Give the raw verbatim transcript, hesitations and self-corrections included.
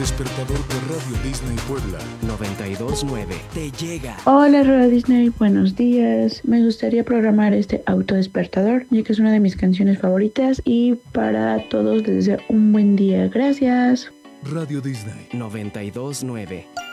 Despertador de Radio Disney Puebla noventa y dos punto nueve te llega. Hola Radio Disney, buenos días. Me gustaría programar este autodespertador, ya que es una de mis canciones favoritas, y para todos les deseo un buen día. Gracias. Radio Disney noventa y dos punto nueve